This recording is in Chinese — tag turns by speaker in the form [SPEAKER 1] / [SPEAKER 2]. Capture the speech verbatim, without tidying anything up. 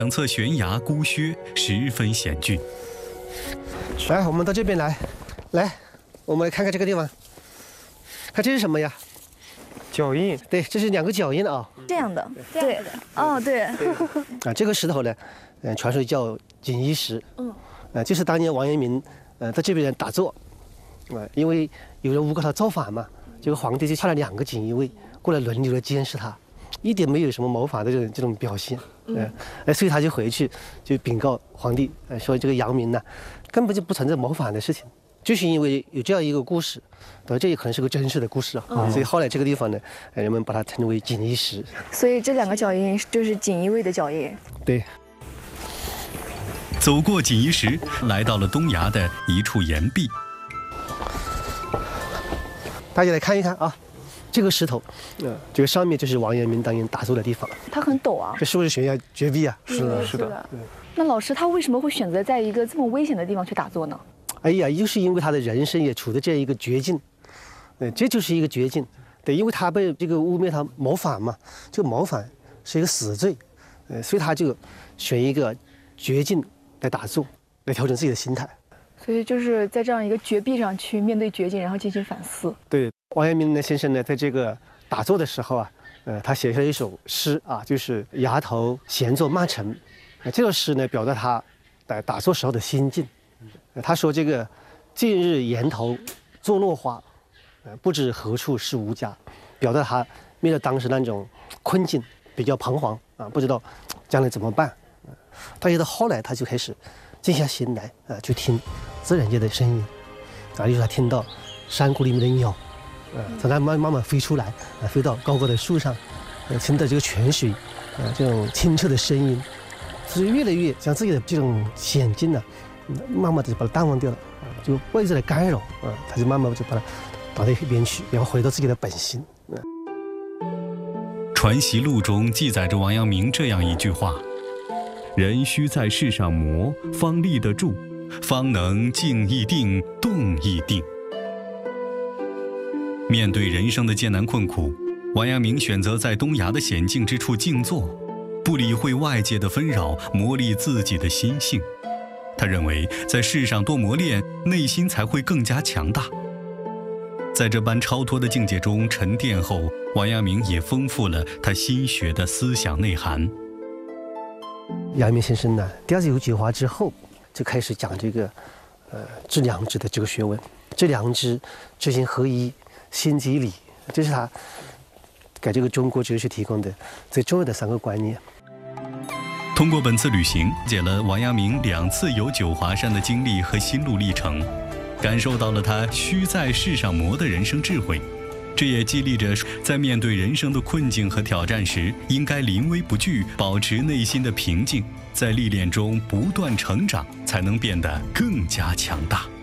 [SPEAKER 1] 两侧悬崖孤削，十分险峻。
[SPEAKER 2] 来，我们到这边来，来，我们来看看这个地方，看这是什么呀？
[SPEAKER 3] 脚印。
[SPEAKER 2] 对，这是两个脚印啊。
[SPEAKER 4] 这样的，对，哦，对。
[SPEAKER 2] 啊，这个石头呢，嗯，传说叫锦衣石。嗯。呃，就是当年王阳明，呃，在这边打坐，呃，因为有人诬告他造反嘛，这个皇帝就派了两个锦衣卫过来轮流的监视他。一点没有什么谋反的这种这种表现，嗯，哎，所以他就回去就禀告皇帝，呃，说这个阳明呢，根本就不存在谋反的事情，就是因为有这样一个故事，对，这也可能是个真实的故事啊，嗯、所以后来这个地方呢，人们把它称为锦衣石。
[SPEAKER 4] 所以这两个脚印就是锦衣卫的脚印。
[SPEAKER 2] 对。
[SPEAKER 1] 走过锦衣石，来到了东崖的一处岩壁，
[SPEAKER 2] 大家来看一看啊。这个石头，嗯，这个上面就是王阳明当年打坐的地方。
[SPEAKER 4] 它很陡啊，
[SPEAKER 2] 这是不是悬崖绝壁啊？
[SPEAKER 3] 是的，是的。
[SPEAKER 4] 那老师他为什么会选择在一个这么危险的地方去打坐呢？
[SPEAKER 2] 哎呀，就是因为他的人生也处在这样一个绝境，呃，这就是一个绝境。对，因为他被这个污蔑他谋反嘛，这个谋反是一个死罪，呃，所以他就选一个绝境来打坐，来调整自己的心态。
[SPEAKER 4] 所以就是在这样一个绝壁上去面对绝境，然后进行反思。
[SPEAKER 2] 对。王阳明呢先生呢，在这个打坐的时候啊，呃，他写下了一首诗啊，就是“崖头闲坐慢沉”。呃，这首诗呢，表达他在打坐时候的心境。呃、他说：“这个近日岩头坐落花，呃，不知何处是吾家。”表达他面对当时那种困境，比较彷徨啊，不知道将来怎么办。呃、但是到后来，他就开始静下心来啊，去听自然界的声音啊，就是他听到山谷里面的鸟。呃，从那慢慢慢飞出来，呃，飞到高高的树上，呃，听到这个泉水，呃，这种清澈的声音，所以越来越将自己的这种险境呢，慢慢的就把它淡忘掉了，啊、呃，就外在的干扰，啊、呃，他就慢慢就把它倒到一边去，然后回到自己的本心。呃
[SPEAKER 1] 《传习录》中记载着王阳明这样一句话：“人须在世上磨，方立得住，方能静亦定，动亦定。”面对人生的艰难困苦，王阳明选择在东崖的险境之处静坐，不理会外界的纷扰，磨砺自己的心性。他认为，在世上多磨练，内心才会更加强大。在这般超脱的境界中沉淀后，王阳明也丰富了他心学的思想内涵。
[SPEAKER 2] 阳明先生呢，第二次有解华之后，就开始讲这个，呃，致良知的这个学问，致良知，知行合一。心即理，这是他给这个中国哲学提供的最重要的三个观念。
[SPEAKER 1] 通过本次旅行，了解了王阳明两次游九华山的经历和心路历程，感受到了他须在世上磨的人生智慧。这也激励着在面对人生的困境和挑战时，应该临危不惧，保持内心的平静，在历练中不断成长，才能变得更加强大。